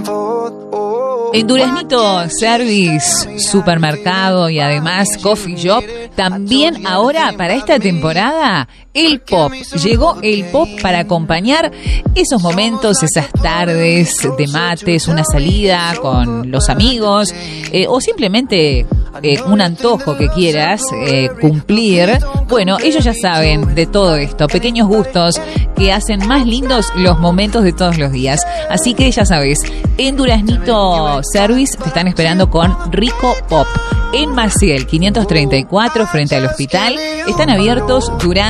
En Duraznito Service, supermercado y además coffee shop, también ahora para esta temporada el pop. Llegó el pop para acompañar esos momentos, esas tardes de mates, una salida con los amigos o simplemente un antojo que quieras cumplir. Bueno, ellos ya saben de todo esto, pequeños gustos que hacen más lindos los momentos de todos los días. Así que ya sabes, en Duraznito Service te están esperando con Rico Pop. En Maciel 534 frente al hospital están abiertos durante